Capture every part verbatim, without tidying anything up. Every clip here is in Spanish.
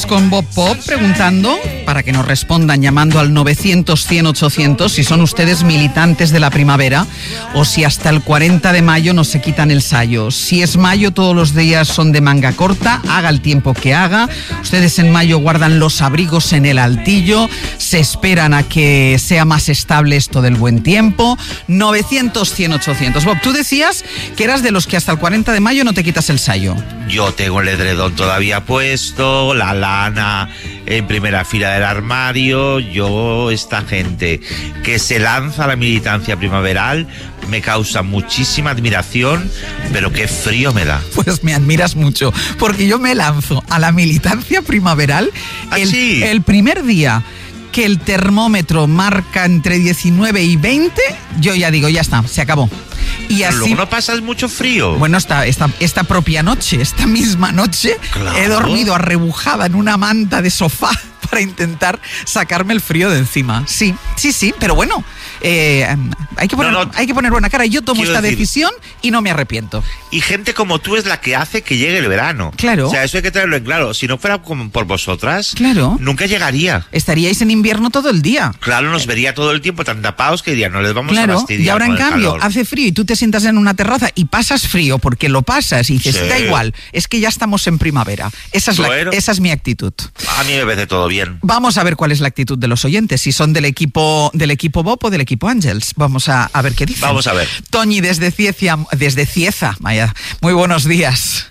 con Bob Pop preguntando, para que nos respondan llamando al novecientos, cien, ochocientos, si son ustedes militantes de la primavera o si hasta el cuarenta de mayo no se quitan el sayo. Si es mayo, todos los días son de manga corta, haga el tiempo que haga. Ustedes en mayo guardan los abrigos en el altillo, se esperan a que sea más estable esto del buen tiempo. novecientos, cien, ochocientos. Bob, tú decías que eras de los que hasta el cuarenta de mayo no te quitas el sayo. Yo tengo el edredón todavía puesto, la lana en primera fila del armario. Yo, esta gente que se lanza a la militancia primaveral, me causa muchísima admiración, pero qué frío me da. Pues me admiras mucho, porque yo me lanzo a la militancia primaveral ¿Ah, el, sí? el primer día que el termómetro marca entre diecinueve y veinte, yo ya digo, ya está, se acabó. Y Pero así, luego no pasas mucho frío. bueno, esta, esta, esta propia noche, esta misma noche, Claro. he dormido arrebujada en una manta de sofá para intentar sacarme el frío de encima. Sí, sí, sí, pero bueno, eh, hay, que poner, No, no, hay que poner buena cara. Yo tomo quiero esta decir- decisión y no me arrepiento. Y gente como tú es la que hace que llegue el verano. Claro. O sea, eso hay que tenerlo en claro. Si no fuera como por vosotras, Claro. nunca llegaría. Estaríais en invierno todo el día. Claro, nos vería todo el tiempo tan tapados que diría, no les vamos a Claro, fastidiar. y ahora en con el cambio calor. hace frío y tú te sientas en una terraza y pasas frío porque lo pasas y dices, Sí. da igual, es que ya estamos en primavera. Esa es, la, Bueno. esa es mi actitud. A mí me parece todo bien. Vamos a ver cuál es la actitud de los oyentes, si son del equipo del equipo Bob o del equipo Ángels. Vamos a, a ver qué dicen. Vamos a ver. Toñi desde Cieza, desde Cieza, vaya. Muy buenos días.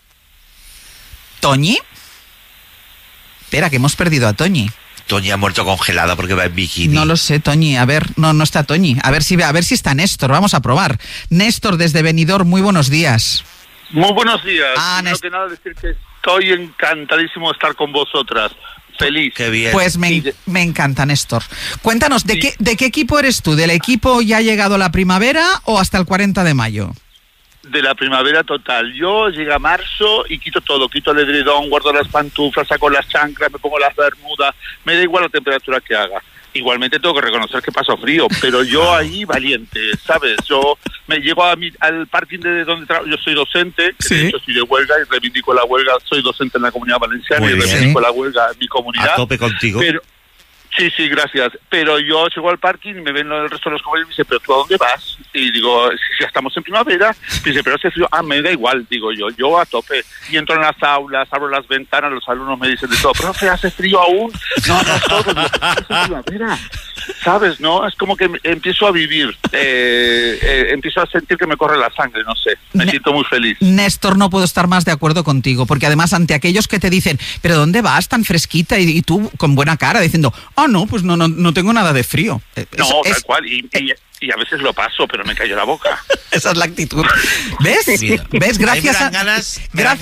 ¿Toñi? Espera, que hemos perdido a Toñi. Toñi ha muerto congelada porque va en bikini. No lo sé, Toñi. A ver, no, no está Toñi. A ver si, a ver si está Néstor. Vamos a probar. Néstor desde Benidorm, muy buenos días. Muy buenos días. Ah, Primero Nés- que nada decir que estoy encantadísimo de estar con vosotras. Feliz. Qué bien. Pues me, Sí, de- me encanta, Néstor. Cuéntanos, ¿de, Sí. qué, ¿de qué equipo eres tú? ¿Del equipo ya ha llegado la primavera o hasta el cuarenta de mayo? De la primavera total. Yo llega marzo y quito todo. Quito el edredón, guardo las pantuflas, saco las chanclas, me pongo las bermudas. Me da igual la temperatura que haga. Igualmente tengo que reconocer que paso frío, pero yo ahí valiente, ¿sabes? Yo me llevo a mi, al parking de donde trabajo. Yo soy docente, que Sí. de hecho estoy de huelga y reivindico la huelga. Soy docente en la Comunidad Valenciana Muy y bien. reivindico Sí. la huelga en mi comunidad. A tope contigo. Pero, sí, sí, gracias. Pero yo llego al parking y me ven el resto de los compañeros y me dicen, ¿pero tú a dónde vas? Y digo, si ya estamos en primavera. Y dice, pero hace frío. Ah, me da igual, digo yo, yo a tope. Y entro en las aulas, abro las ventanas, los alumnos me dicen de todo, profe, ¿hace frío aún? No, no, todo, digo, es primavera. ¿Sabes, no? Es como que me- empiezo a vivir, eh, eh, empiezo a sentir que me corre la sangre, no sé. Me Ne- siento muy feliz. Néstor, no puedo estar más de acuerdo contigo, porque además ante aquellos que te dicen, ¿pero dónde vas tan fresquita? Y, y tú con buena cara diciendo, ah, no, pues no, no, no tengo nada de frío. Eh, No, eso- tal es- cual. Y, y, y a veces lo paso, pero me cayó la boca. Esa es la actitud. ¿Ves? Mira, ¿Ves? a mí me Gracias dan a, ganas- me dan gracias